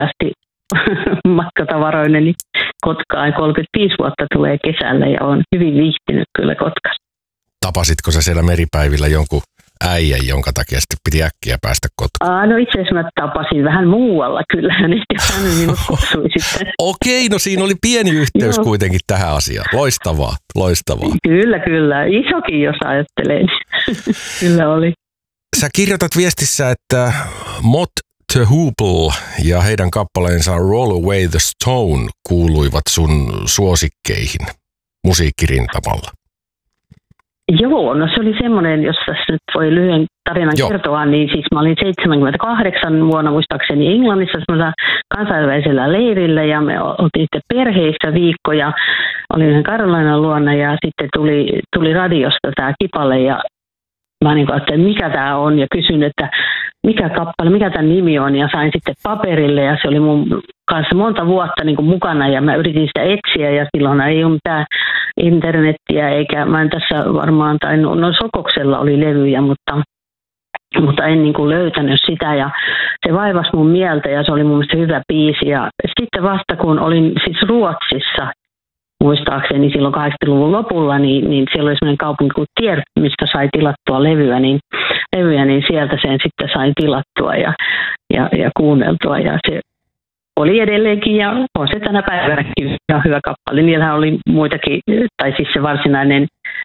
nopeasti matkatavaroinen, niin Kotkaan 35 vuotta tulee kesällä ja on hyvin viihtynyt kyllä Kotkassa. Tapasitko sä siellä meripäivillä jonkun äijän, jonka takia sitten piti äkkiä päästä Kotkaan? No itse asiassa mä tapasin vähän muualla kyllä, hänet ja hän minut kutsui sitten. Okei, no siinä oli pieni yhteys kuitenkin tähän asiaan. Loistavaa, loistavaa. Kyllä. Isokin jos ajattelee. Kyllä oli. Sä kirjoitat viestissä, että Mott the Hoople ja heidän kappaleensa Roll Away the Stone kuuluivat sun suosikkeihin musiikkirintamalla. Joo, no se oli semmoinen, jos tässä nyt voi lyhyen tarinan kertoa, niin siis mä olin 78 vuonna muistaakseni Englannissa semmoisella kansainvälisellä leirillä ja me oltiin sitten perheissä viikkoja. Olin yhden Karolainan luona ja sitten tuli radiosta tämä kipale ja mä niin kuin ajattelin, mikä tämä on ja kysyin, että mikä kappale, mikä tämän nimi on ja sain sitten paperille ja se oli mun kanssa monta vuotta niin kuin mukana ja mä yritin sitä etsiä ja silloin ei ole mitään internettiä eikä mä en tässä varmaan tainnut, no Sokoksella oli levyjä, mutta en niin kuin löytänyt sitä ja se vaivasi mun mieltä ja se oli mun mielestä hyvä biisi ja sitten vasta kun olin siis Ruotsissa muistaakseni silloin 80-luvun lopulla, niin siellä oli sellainen kaupunki kuin Tier, mistä sai tilattua levyjä, niin sieltä sen sitten sai tilattua ja kuunneltua. Ja se oli edelleenkin, ja on se tänä päivänäkin hyvä kappale. Niillähän oli muitakin, tai siis se varsinainen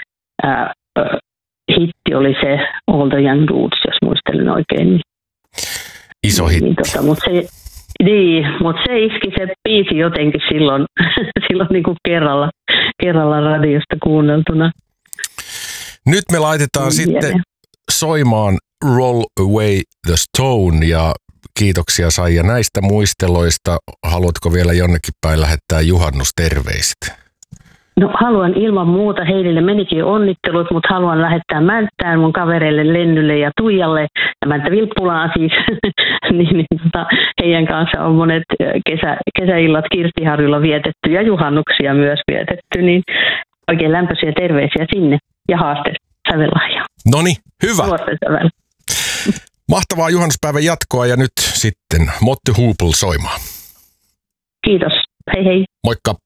hitti oli se All the Young Roots, jos muistelen oikein. Iso hitti. Mutta se iski se biisi jotenkin silloin niin kuin kerralla radiosta kuunneltuna. Nyt me laitetaan sitten soimaan Roll Away the Stone ja kiitoksia Saija näistä muisteloista. Haluatko vielä jonnekin päin lähettää juhannusterveiset? No haluan ilman muuta, heille menikin onnittelut, mutta haluan lähettää Mänttään mun kavereille Lennylle ja Tuijalle ja Mänttä Vilppulaan siis. Heidän kanssa on monet kesäillat Kirstiharjulla vietetty ja juhannuksia myös vietetty, niin oikein lämpöisiä terveisiä sinne ja haaste sävellahjaa. Noniin, hyvä. Mahtavaa juhannuspäivän jatkoa ja nyt sitten Mott the Hoople soimaan. Kiitos, hei hei. Moikka.